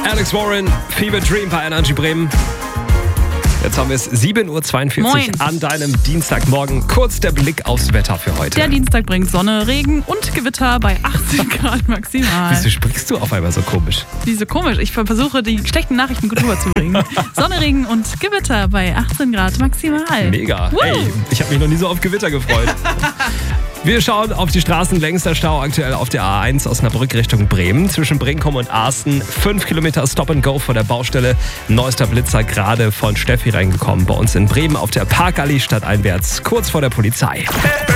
Alex Warren, Fever Dream bei Energy Bremen. Jetzt haben wir es 7.42 Uhr Moin. an deinem Dienstagmorgen. Kurz der Blick aufs Wetter für heute. Der Dienstag bringt Sonne, Regen und Gewitter bei 18 Grad maximal. Wieso sprichst du auf einmal so komisch? Wieso komisch? Ich versuche, die schlechten Nachrichten gut rüberzubringen. Sonne, Regen und Gewitter bei 18 Grad maximal. Mega. Woo. Ey, ich habe mich noch nie so auf Gewitter gefreut. Wir schauen auf die Straßen. Längster Stau aktuell auf der A1 Osnabrück Richtung Bremen. Zwischen Brinkum und Asten 5 Kilometer Stop and Go vor der Baustelle. Neuester Blitzer gerade von Steffi reingekommen. Bei uns in Bremen auf der Parkallee stadteinwärts kurz vor der Polizei.